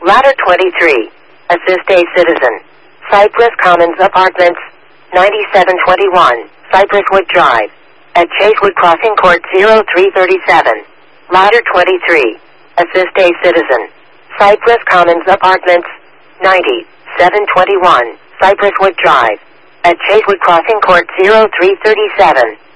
Ladder 23. Assist a citizen. Cypress Commons Apartments, 9721, Cypress Wood Drive. At Chasewood Crossing Court 0337. Ladder 23. Assist a citizen. Cypress Commons Apartments, 9721, Cypress Wood Drive. At Chasewood Crossing Court 0337.